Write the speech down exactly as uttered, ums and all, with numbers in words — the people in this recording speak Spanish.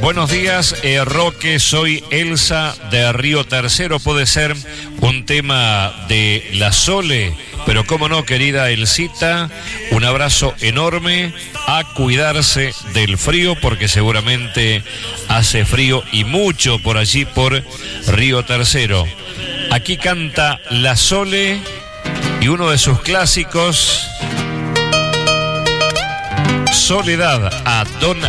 Buenos días, eh, Roque, soy Elsa de Río Tercero. Puede ser un tema de la Sole, pero cómo no, querida Elsita, un abrazo enorme, a cuidarse del frío, porque seguramente hace frío y mucho por allí, por Río Tercero. Aquí canta la Sole y uno de sus clásicos, Soledad, a Don